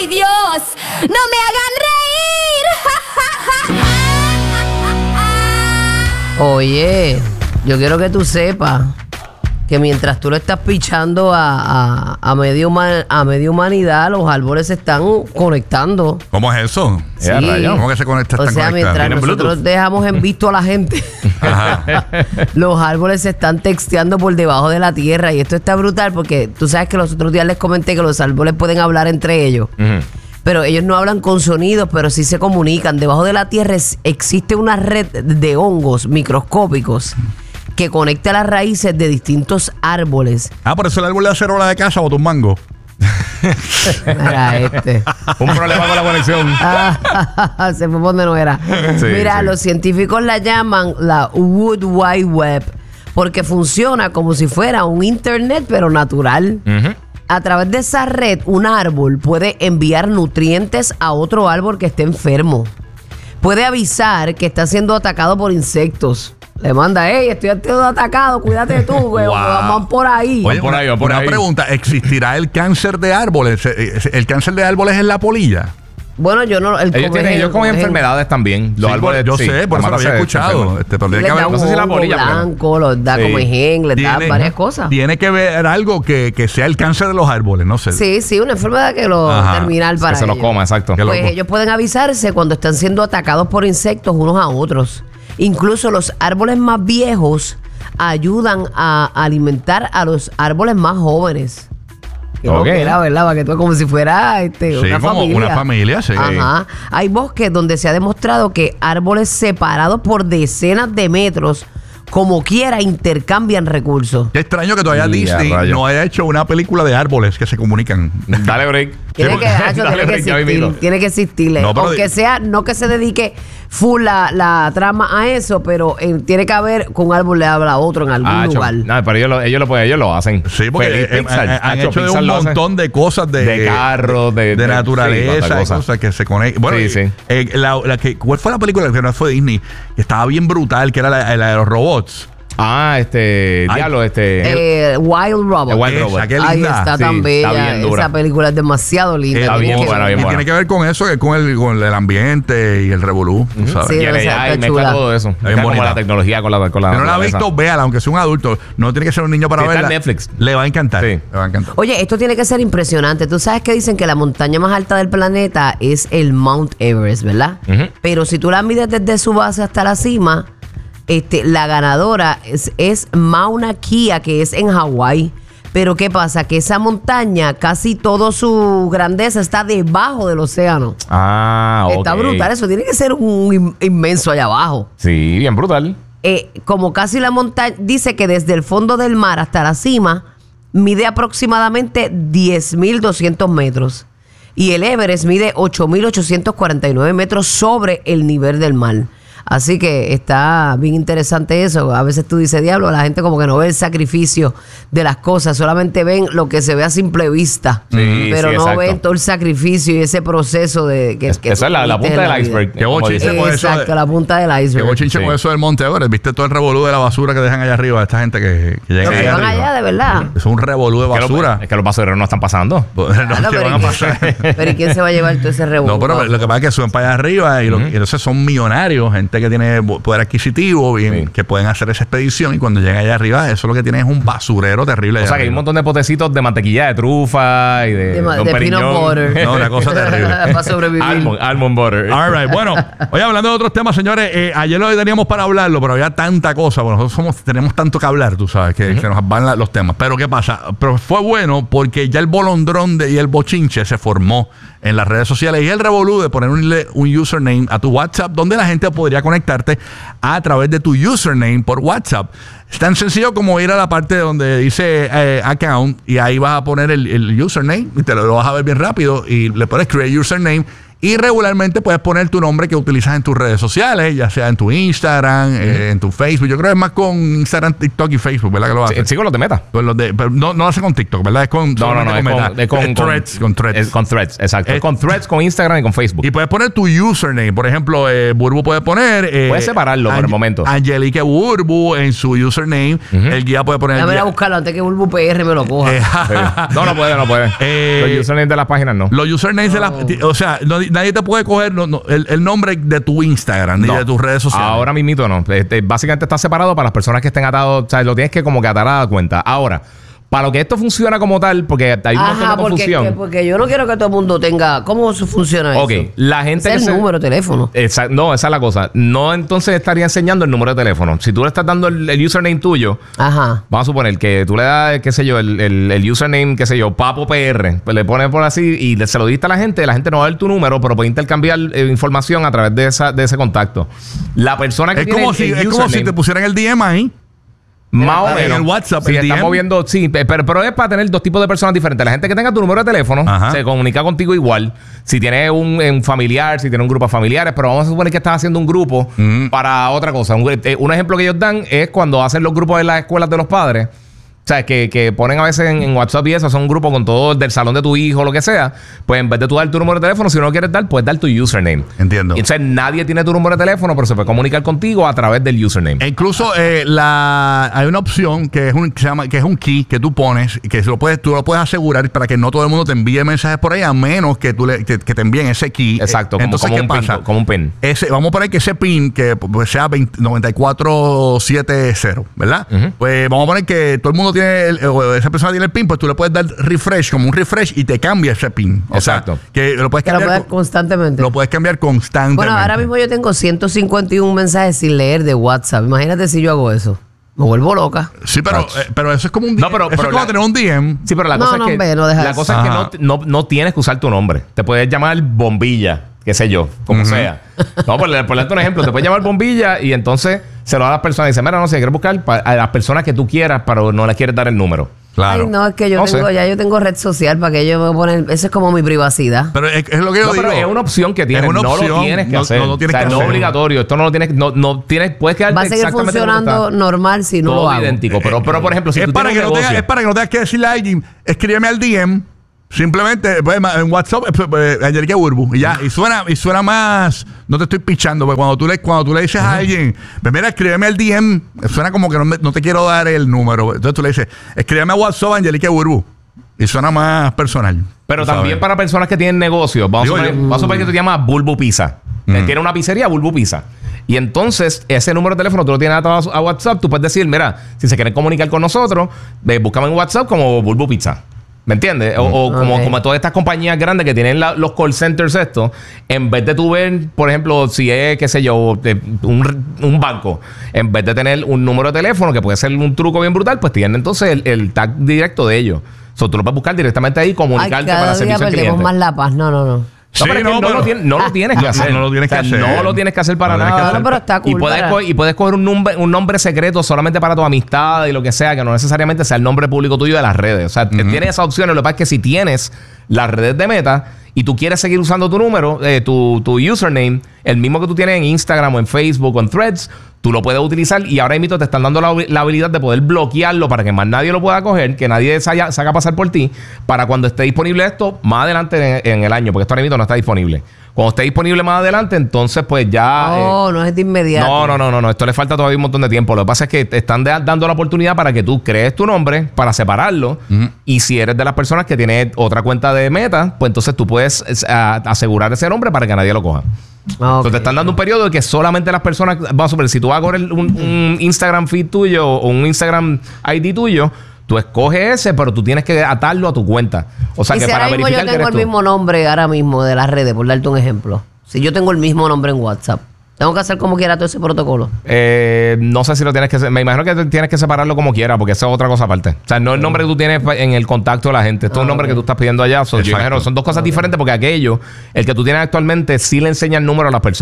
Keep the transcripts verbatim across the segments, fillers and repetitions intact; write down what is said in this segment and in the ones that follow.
¡Ay, Dios! ¡No me hagan reír! Oye, yo quiero que tú sepas que mientras tú le estás pichando a, a, a, medio, human, a media humanidad, los árboles se están conectando. ¿Cómo es eso? Sí. ¿Cómo que se conecta? O sea, mientras nosotros Bluetooth? dejamos en visto a la gente, los árboles se están texteando por debajo de la tierra. Y esto está brutal porque tú sabes que los otros días les comenté que los árboles pueden hablar entre ellos. Uh-huh. Pero ellos no hablan con sonidos, pero sí se comunican. Debajo de la tierra es, existe una red de hongos microscópicos que conecta las raíces de distintos árboles. Ah, por eso el árbol de acerola de casa botó un mango. Mira este. Un problema con la conexión. Se fue por donde no era. Sí, Mira, sí. Los científicos la llaman la Wood Wide Web porque funciona como si fuera un internet, pero natural. Uh-huh. A través de esa red, un árbol puede enviar nutrientes a otro árbol que esté enfermo. Puede avisar que está siendo atacado por insectos. Le manda, hey, estoy siendo atacado, cuídate tú, güey. Wow. Vamos por ahí. Oye, por ahí, por una ahí. pregunta, ¿existirá el cáncer de árboles? ¿El cáncer de árboles es la polilla? Bueno, yo no... El ellos, tienen, ellos comen enfermedades también. Los sí, árboles, yo sí, sé, por eso lo había escuchado. Este, pero les que da ver, un no sé si la polilla blanco, los da sí. como enjen, les da varias cosas. Tiene que ver algo que, que sea el cáncer de los árboles, no sé. Sí, sí, una enfermedad que lo Ajá. terminal para que se ellos. los coma, exacto. Pues ellos pueden avisarse cuando están siendo atacados por insectos unos a otros. Incluso los árboles más viejos ayudan a alimentar a los árboles más jóvenes. Qué okay. Era, ¿verdad? Para que tú como si fuera este, sí, una como familia. una familia, sí. Ajá. Hay bosques donde se ha demostrado que árboles separados por decenas de metros, como quiera, intercambian recursos. Qué extraño que todavía yeah, Disney rayo. no haya hecho una película de árboles que se comunican. Dale break. Tiene, sí, que, Hacho, Dale tiene, break que existir, tiene que existirle. No, Aunque de... sea, no que se dedique full la, la trama a eso, pero eh, tiene que haber que un árbol le habla a otro en algún ah, lugar. No, pero ellos lo, ellos lo pueden, ellos lo hacen. Sí, porque Feliz, eh, Pixar, eh, han Hacho, hecho de Pixar un montón de cosas de, de carros, de, de, de naturaleza, sí, cosas. cosas que se conectan. Bueno, sí, sí. Eh, la, la que, ¿cuál fue la película que no fue Disney? Que estaba bien brutal, que era la, la de los robots. Ah, este, Ay, diablo, este. Eh, Wild Robot. El Wild Robot. Ahí está sí, tan bella. Está bien dura. Esa película es demasiado linda. Está bien buena, bien y buena. Tiene que ver con eso, que con el, con el ambiente y el revolú, uh-huh. ¿sabes? Sí, y el A I mezcla todo eso. Mezcla como la tecnología con la con la. Si no la ha visto, véala, aunque sea un adulto. No tiene que ser un niño para sí, verla. Está en Netflix. Le va a encantar. Sí. Le va a encantar. Oye, esto tiene que ser impresionante. Tú sabes que dicen que la montaña más alta del planeta es el Mount Everest, ¿verdad? Uh-huh. Pero si tú la mides desde su base hasta la cima, Este, la ganadora es, es Mauna Kea, que es en Hawái. Pero ¿qué pasa? Que esa montaña, casi toda su grandeza está debajo del océano. Ah, ok. Está brutal. Eso tiene que ser un inmenso allá abajo. Sí, bien brutal. Eh, como casi la montaña, dice que desde el fondo del mar hasta la cima mide aproximadamente diez mil doscientos metros. Y el Everest mide ocho mil ochocientos cuarenta y nueve metros sobre el nivel del mar. Así que está bien interesante eso. A veces tú dices, diablo, la gente como que no ve el sacrificio de las cosas, solamente ven lo que se ve a simple vista, sí, pero sí, no exacto. ven todo el sacrificio y ese proceso de que, es, que esa es la, la punta del iceberg. Qué bochinche con eso. Exacto, de, la punta del iceberg. Qué bochinche sí. con eso del Monte Everest. ¿Viste todo el revolú de la basura que dejan allá arriba? Esta gente que, que llega allá, allá van arriba. allá, de verdad. Es un revolú de basura. Es que, lo, es que los basureros no están pasando. No, claro, ¿qué van a pasar? Pero ¿y quién se va a llevar todo ese revolú? No, pero lo que pasa es que suben para allá arriba y, lo, uh-huh. y entonces son millonarios, gente que tiene poder adquisitivo y sí. que pueden hacer esa expedición, y cuando llegan allá arriba eso lo que tiene es un basurero terrible. O sea que hay un montón de potecitos de mantequilla de trufa y de, de, de peanut butter. No, una cosa terrible. Para sobrevivir. Almond, almond butter. All right, bueno, oye, hablando de otros temas, señores, eh, ayer lo teníamos para hablarlo, pero había tanta cosa. Bueno, nosotros somos, tenemos tanto que hablar, tú sabes, que uh-huh. se nos van la, los temas. Pero ¿qué pasa? Pero fue bueno porque ya el bolondrón de, y el bochinche se formó en las redes sociales y el revolú de poner un, un username a tu WhatsApp donde la gente podría conectarte a través de tu username por WhatsApp. Es tan sencillo como ir a la parte donde dice eh, account y ahí vas a poner el, el username y te lo, lo vas a ver bien rápido y le pones create username Y regularmente puedes poner tu nombre que utilizas en tus redes sociales, ya sea en tu Instagram, uh-huh. eh, en tu Facebook. Yo creo que es más con Instagram, TikTok y Facebook, ¿verdad? Que lo hace. Sí, sí, con los de Meta. Con los de, pero no, no lo hace con TikTok, ¿verdad? Es con, no, no, no, con, es con, es con, es threads, con Threads. Es con Threads, exacto. Es, es con Threads, con Instagram y con Facebook. Y puedes poner tu username. Por ejemplo, eh, Burbu puede poner... Eh, puedes separarlo por el momento. Angelique Burbu en su username. Uh-huh. El guía puede poner... Déjame ir a buscarlo antes que Burbu P R me lo coja. Eh, sí. No, no puede, no puede. Eh, los usernames de las páginas no. Los usernames no. de las... O sea, no, nadie te puede coger no, no, el, el nombre de tu Instagram ni no. de tus redes sociales. Ahora mismito no. Este, básicamente está separado para las personas que estén atados. O sea, lo tienes que como que atar a la cuenta. Ahora, para lo que esto funciona como tal, porque hay una Ajá, confusión. Porque, porque yo no quiero que todo el mundo tenga... ¿Cómo eso funciona Ok, eso? la gente... Ese es que el se, número de teléfono. Esa, no, esa es la cosa. No, entonces estaría enseñando el número de teléfono. Si tú le estás dando el, el username tuyo, Ajá. vamos a suponer que tú le das, qué sé yo, el, el, el username, qué sé yo, Papo P R, pues le pones por así y le, se lo diste a la gente, la gente no va a ver tu número, pero puede intercambiar eh, información a través de, esa, de ese contacto. La persona que es tiene como el, si, el es como si te pusieran el D M ahí. Más o en menos. el WhatsApp, Sí, el estamos D M. viendo, sí, pero, pero es para tener dos tipos de personas diferentes. La gente que tenga tu número de teléfono Ajá. se comunica contigo igual. Si tiene un, un familiar, si tiene un grupo de familiares, pero vamos a suponer que estás haciendo un grupo uh-huh. para otra cosa. Un, eh, un ejemplo que ellos dan es cuando hacen los grupos en las escuelas de los padres. O sea, que, que ponen a veces en, en WhatsApp y eso, son un grupo con todo del salón de tu hijo, lo que sea. Pues en vez de tú dar tu número de teléfono, si no lo quieres dar, puedes dar tu username. Entiendo. Y entonces nadie tiene tu número de teléfono, pero se puede comunicar contigo a través del username. E incluso eh, la, hay una opción que es un que se llama que es un key que tú pones y que se lo puedes, tú lo puedes asegurar para que no todo el mundo te envíe mensajes por ahí, a menos que tú le, que, que te envíen ese key. Exacto, como, Entonces, como, ¿qué un pasa? pin, como un pin. Ese, vamos a poner que ese pin que pues, sea veinte, noventa y cuatro setenta, ¿verdad? Uh-huh. Pues vamos a poner que todo el mundo tiene el, esa persona tiene el pin, pues tú le puedes dar refresh, como un refresh, y te cambia ese pin. O Exacto. sea, que lo puedes Que lo cambiar puedes constantemente. Lo puedes cambiar constantemente. Bueno, ahora mismo yo tengo ciento cincuenta y uno mensajes sin leer de WhatsApp. Imagínate si yo hago eso. Me vuelvo loca. Sí, pero, eh, pero eso es como un D M. No, pero- eso pero es como la- tener un D M. Sí, pero la No, cosa no, es que, hombre, no deja la eso. cosa es que no, Ajá. no, no tienes que usar tu nombre. Te puedes llamar Bombilla, qué sé yo, como Ujú. sea. No, por, por darte un ejemplo, te puedes llamar Bombilla y entonces se lo da a las personas y dice, mira, no sé, quieres buscar pa- a las personas que tú quieras, pero no les quieres dar el número. Claro. Ay, no, es que yo No tengo, sé. ya yo tengo red social para que yo me poner. Eso es como mi privacidad. Pero es, es lo que yo No, digo. pero es una opción que tienes, Es una no opción, lo tienes que no- hacer. no lo tienes o sea, que no es hacer. obligatorio. Esto no lo tienes, no, no tienes, puedes quedarte Va a seguir exactamente como funcionando está. normal si no lo Todo hago. idéntico. Pero, pero, por ejemplo, si es, tú para que tienes no un tengas, negocio, es para que no tengas que decirle a alguien, escríbeme al D M. Simplemente pues, en WhatsApp, eh, eh, Angelique Burbu. Y ya, y suena, y suena más. No te estoy pichando, porque cuando tú le, cuando tú le dices a alguien, pues mira, escríbeme al D M, suena como que no, me- no te quiero dar el número. Entonces tú le dices, escríbeme a WhatsApp, Angelique Burbu. Y suena más personal. Pero tú sabes. también para personas que tienen negocios. Vamos, a Digo suponer, yo. vamos a suponer que tú te llamas Bulbu Pizza. Mm. Tiene una pizzería, Bulbu Pizza. Y entonces, ese número de teléfono tú lo tienes atado a WhatsApp. Tú puedes decir, mira, si se quieren comunicar con nosotros, ve, búscame en WhatsApp como Bulbu Pizza. ¿Me entiendes? O, o como, Ok. como todas estas compañías grandes que tienen la- los call centers estos, en vez de tú ver, por ejemplo, si es, qué sé yo, de- un, un banco, en vez de tener un número de teléfono, que puede ser un truco bien brutal, pues tienen entonces el, el tag directo de ellos. O sea, tú lo puedes buscar directamente ahí, Ay, comunicarte para cada día servicio al perdemos cliente. más la paz. No, no, no. Sí, No, pero es que no, no, pero- lo tienes, no lo tienes que No, hacer. no lo tienes O sea, que hacer. No lo tienes que hacer para No lo tienes que nada. hacer. No, pero está cool y, puedes para- co- y puedes coger un nombre, un nombre secreto solamente para tu amistad y lo que sea, que no necesariamente sea el nombre público tuyo de las redes. O sea, tienes esas opciones. Lo que pasa es que si tienes las redes de Meta y tú quieres seguir usando tu número, eh, tu, tu username, el mismo que tú tienes en Instagram o en Facebook o en Threads, tú lo puedes utilizar y ahora mismo te están dando la, la habilidad de poder bloquearlo para que más nadie lo pueda coger, que nadie se haya- se haga pasar por ti, para cuando esté disponible esto más adelante en, en el año, porque esto ahora mismo no está disponible. Cuando esté disponible más adelante, entonces pues ya... eh, No, no es de inmediato. no, no, no, no, no. Esto le falta todavía un montón de tiempo. Lo que pasa es que te están de- dando la oportunidad para que tú crees tu nombre, para separarlo. Y si eres de las personas que tiene otra cuenta de Meta, pues entonces tú puedes es, a- asegurar ese nombre para que nadie lo coja. Ah, ok. Entonces te están dando un periodo de que solamente las personas... Vamos a ver, si tú vas a correr un, un Instagram feed tuyo o un Instagram I D tuyo, tú escoges ese, pero tú tienes que atarlo a tu cuenta. O sea Y que si para ahora mismo verificar yo que tengo eres el tú. mismo nombre ahora mismo de las redes, por darte un ejemplo. Si yo tengo el mismo nombre en WhatsApp, tengo que hacer como quiera todo ese protocolo. Eh, no sé si lo tienes que... se- Me imagino que te- tienes que separarlo como quiera, porque esa es otra cosa aparte. O sea, no es el nombre que tú tienes en el contacto de la gente. Esto es un Ah, nombre ok. que tú estás pidiendo allá. So, yo Exacto. imagino, son dos cosas diferentes porque aquello, el que tú tienes actualmente, sí le enseña el número a las personas.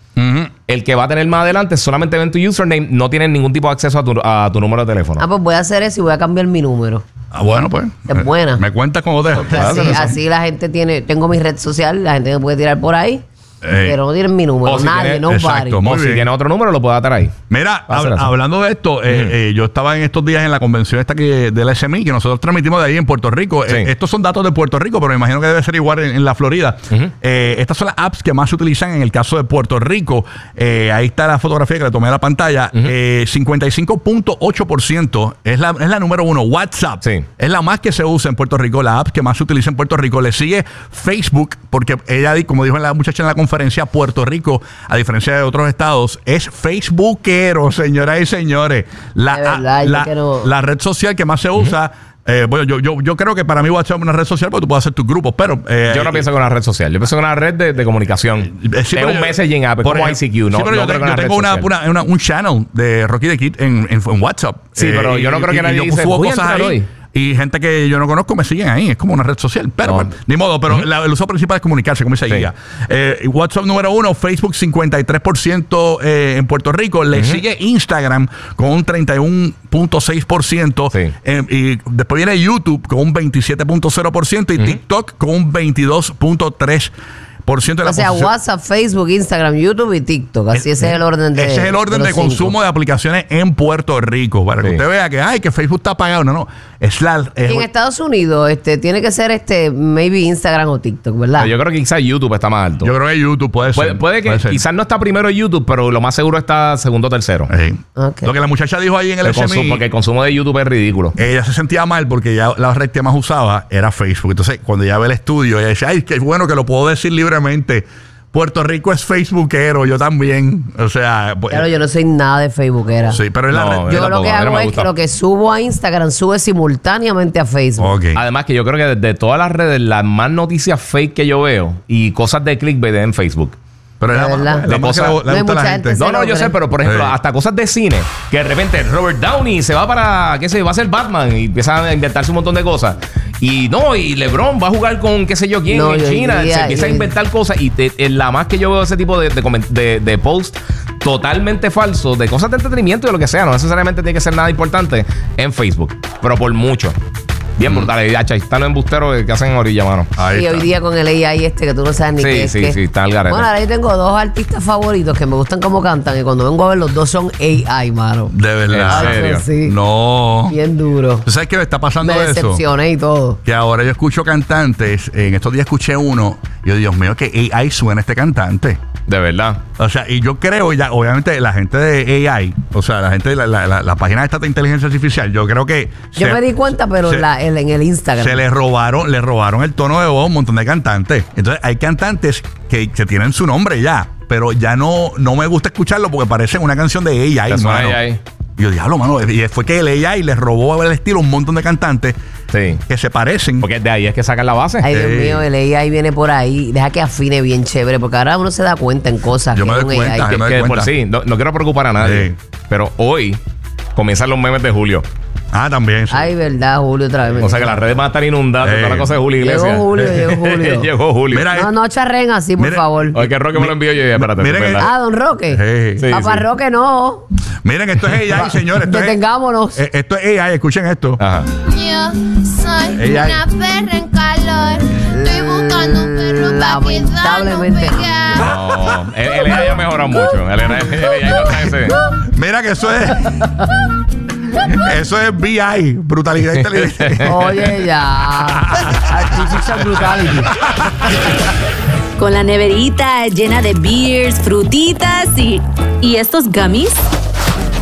Ujú. El que va a tener más adelante solamente ven tu username, no tienen ningún tipo de acceso a tu, a tu número de teléfono. Ah, pues voy a hacer eso y voy a cambiar mi número. Ah, bueno, pues. Es buena. Me cuentas cómo te. Así, así la gente tiene, tengo mi red social, la gente me puede tirar por ahí, Ey. pero no tienen mi número, O si nadie, tiene- nobody. exacto, muy O si bien. tiene otro número, lo puede atar ahí. Mira, Va a ser hab- así. hablando de esto, eh, eh, yo estaba en estos días en la convención esta que de la S M I, que nosotros transmitimos de ahí en Puerto Rico. Sí. Eh, estos son datos de Puerto Rico, pero me imagino que debe ser igual en, en la Florida. Ujú. Eh, estas son las apps que más se utilizan en el caso de Puerto Rico. Eh, ahí está la fotografía que le tomé a la pantalla. Eh, cincuenta y cinco punto ocho por ciento es la, es la número uno. WhatsApp Sí. es la más que se usa en Puerto Rico, la app que más se utiliza en Puerto Rico. Le sigue Facebook, porque ella, di- como dijo la muchacha en la conferencia, Puerto Rico, a diferencia de otros estados, es Facebookero, señoras y señores. La, De verdad, a- yo la, quiero- la red social que más se usa. eh, bueno, yo, yo, yo creo que para mí WhatsApp es una red social porque tú puedes hacer tus grupos, pero. eh, Yo no pienso que una red social. Yo pienso que una red de, de comunicación. eh, sí, es pero un yo- messaging app, es por como ejemplo, I C Q. No, sí, pero no yo, creo te- que yo red tengo una, social. una- una- un channel de Rocky the Kid en, en, en WhatsApp. Sí, pero yo no creo que nadie yo dice, subo "Voy a cosas entrar ahí", hoy. Y gente que yo no conozco me siguen ahí. Es como una red social. Pero, No. bueno, ni modo. Pero la- el uso principal es comunicarse, como dice Sí. Giga. Eh, WhatsApp número uno, Facebook cincuenta y tres por ciento eh, en Puerto Rico. Le sigue Instagram con un treinta y uno punto seis por ciento. Sí. Eh, y después viene YouTube con un veintisiete punto cero por ciento. Y TikTok con un veintidós punto tres por ciento de la O sea, posición. WhatsApp, Facebook, Instagram, YouTube y TikTok. Así ese es el orden de. Ese es el orden de, los cinco. consumo de aplicaciones en Puerto Rico. Para que Sí. usted vea que, ay, que Facebook está apagado. No, no. Es la. es- Y en Estados Unidos, este, tiene que ser este, maybe Instagram o TikTok, ¿verdad? Yo creo que quizás YouTube está más alto. yo creo que YouTube puede puede, ser. puede que ser. quizás no está primero YouTube, pero lo más seguro está segundo o tercero. Sí. Ok. Lo que la muchacha dijo ahí en el El S M consumo- I. porque el consumo de YouTube es ridículo. Ella se sentía mal porque ya la red que más usaba era Facebook. Entonces, cuando ella ve el estudio, ella dice, ay, qué bueno que lo puedo decir libremente. Puerto Rico es Facebookero, yo también. O sea, pues, Claro, yo no soy nada de Facebookera. sí, pero es la No, red. yo Yo lo tampoco, que a mí no hago me es gusta. que lo que subo a Instagram sube simultáneamente a Facebook. Ok. Además que yo creo que de, de todas las redes, las más noticias fake que yo veo y cosas de clickbait es en Facebook. Pero es De la, verdad. más- la De más que cosas- le- le no hay gusta a la mucha gente. gente. No, Se no, lo yo sé, creen. pero por ejemplo, Sí. hasta cosas de cine, que de repente Robert Downey se va para, qué sé, va a ser Batman y empieza a inventarse un montón de cosas. Y no, y LeBron va a jugar con qué sé yo quién No, en yo China. diría- se empieza a yo- inventar cosas y te- en la más que yo veo ese tipo de, de, coment- de, de post totalmente falsos, de cosas de entretenimiento y de lo que sea, no necesariamente tiene que ser nada importante en Facebook, pero por mucho. Bien brutal. Y hacha, ahí están los embusteros que hacen en orilla, mano. Ahí Y hoy está. día con el A I este que tú no sabes ni Sí, qué es sí, qué. sí, está al garete. Bueno, ahora yo tengo dos artistas favoritos que me gustan cómo cantan y cuando vengo a ver los dos son A I, mano. De verdad. ¿En serio? Sí. No. Bien duro. ¿Tú sabes qué me está pasando Me de eso? decepcioné y todo. Que ahora yo escucho cantantes. En estos días escuché uno. Y yo, Dios mío, que A I suena este cantante. De verdad. O sea, y yo creo ya, obviamente, la gente de A I, o sea, la gente de la, la, la, la página esta de inteligencia artificial, yo creo que. Yo se- me di cuenta, pero se- en, la- en- en el Instagram. Se le robaron, le robaron el tono de voz a un montón de cantantes. Entonces, hay cantantes que, que tienen su nombre ya, pero ya no, no me gusta escucharlo porque parece una canción de A I. Te suena mano. A I. Y yo, diablo, mano. Y fue que el A I le robó el estilo a un montón de cantantes Sí. que se parecen. Porque de ahí es que sacan la base. Ay, Dios Ey. mío, el A I viene por ahí. Deja que afine bien chévere, porque ahora uno se da cuenta en cosas. Yo que me es doy un cuenta, A I. yo me doy que de por cuenta. sí, no, no quiero preocupar a nadie. Sí. Pero hoy comienzan los memes de Julio. Ah, también. sí. Ay, verdad, Julio, otra vez. me O sea que las redes van a estar inundadas de Eh. toda la cosa de Julio Iglesias. Llegó Julio, llegó Julio. Llegó Julio. Mira, No, no charren así, por Mire- favor. Oye, que Roque me lo envió yo y espérate. Miren es que- verdad. Ah, don Roque. Sí. Sí, Papá sí. Roque, no. Miren, esto es A I, señores. Esto es, Detengámonos. eh, esto es A I, escuchen esto. Ajá. Yo soy Ella- una perra en calor. Estoy buscando un perro para Lamentablemente. No, el, el A I ha mejorado mucho. El, el, el A I no está ese. Mira que eso es. Eso es B I, brutalidad inteligente. Oye, ya. Artificial brutality. Con la neverita llena de beers, frutitas y... ¿Y estos gummies?